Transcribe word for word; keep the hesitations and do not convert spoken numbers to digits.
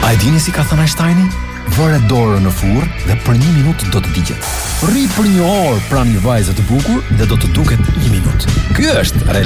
A e dini si ka thënë Einsteini? Vëre dorën në furrë dhe për një minutë do të digjet. Rri për një orë pranë një vajze të bukur dhe do të duket një minutë. Ky është